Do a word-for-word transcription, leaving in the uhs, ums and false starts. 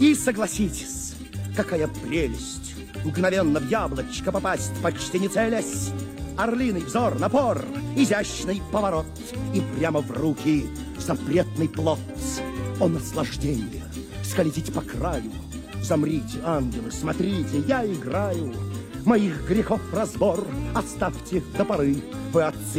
И согласитесь, какая прелесть мгновенно в яблочко попасть, почти не целясь. Орлиный взор, напор, изящный поворот, и прямо в руки запретный плод. О, наслаждение, скользить по краю. Замрите, ангелы, смотрите, я играю. Моих грехов разбор оставьте до поры. Вы отцы